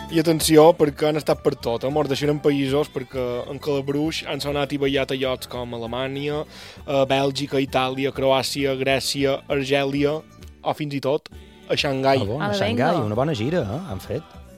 I atenció, perquè han estat per tot, mos deixarem països, perquè en Calabruix han sonat i ballat a llocs com Alemanya, Bèlgica, Itàlia, Croàcia, Grècia, Argèlia, o fins i tot a Xangai. A Xangai, una bona gira, han fet.